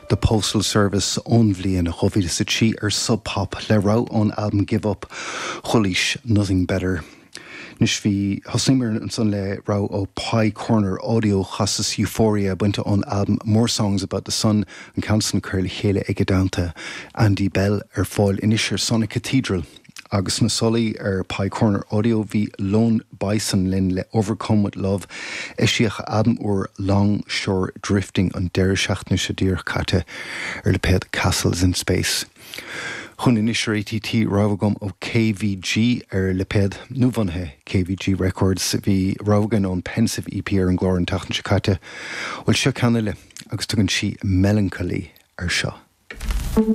The Postal Service ón bhliain a chohmhíle sa tí Sub Pop le rá ón album Give Up Chulis Nothing Better. Nis bhí thosaimir an son le rá ó Pie Corner Audio chasas Euphoria buinte ón album More Songs About the Sun an cansan chuir chéile ag dáanta Andy Bell fáil inisir Sonic Cathedral. Agus na solaí Pie Corner Audio bhí Lone Bison linn le Overcome With Love isíoch album or Long Shore Drifting an deir seachna sé dír chatte le pead Castles in Space. Chun inisir ATT rábhagam ó KVG le pead nuhainthe KVG Records bhí rábhagan ón Pensive EP an glór an tachan se chatte bhfuil seo ceanna le agus tugann si Melancholy seo.